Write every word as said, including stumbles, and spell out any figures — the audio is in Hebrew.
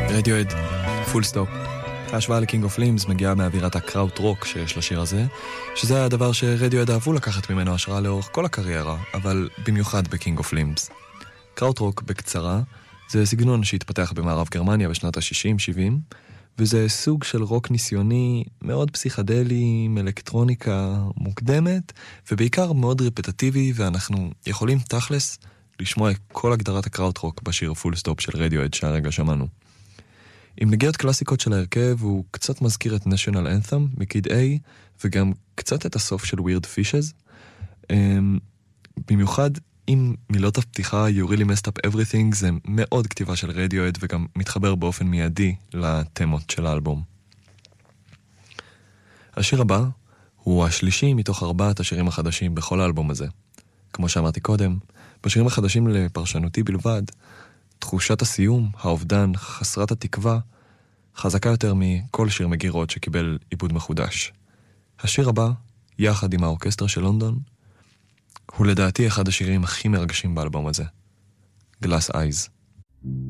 רדיואד, פול סטופ. ההשוואה לקינג אוף לימס מגיעה מאווירת הקראוט רוק שיש לשיר הזה, שזה הדבר שרדיואד אהבו לקחת ממנו השראה לאורך כל הקריירה, אבל במיוחד בקינג אוף לימס. קראוט רוק בקצרה זה סגנון שהתפתח במערב גרמניה בשנות ה-שישים שבעים, וזה סוג של רוק ניסיוני מאוד פסיכדלי, עם אלקטרוניקה מוקדמת, ובעיקר מאוד רפטטיבי, ואנחנו יכולים תכלס לשמוע את כל הגדרת הקראוט רוק בשיר פול סטופ של רדיואד שהרגע שמענו. עם נגיעות קלאסיקות של ההרכב, הוא קצת מזכיר את National Anthem מקיד A, וגם קצת את הסוף של Weird Fishes. במיוחד עם מילות הפתיחה You really messed up everything, זה מאוד כתיבה של רדיואד, וגם מתחבר באופן מיידי לתמות של האלבום. השיר הבא הוא השלישי מתוך ארבעת השירים החדשים בכל האלבום הזה. כמו שאמרתי קודם, בשירים החדשים לפרשנותי בלבד, תחושת הסיום, האובדן, חסרת התקווה, חזקה יותר מכל שיר מגירות שקיבל עיבוד מחודש. השיר הבא, יחד עם האורקסטרה של לונדון, הוא לדעתי אחד השירים הכי מרגשים באלבום הזה. Glass Eyes.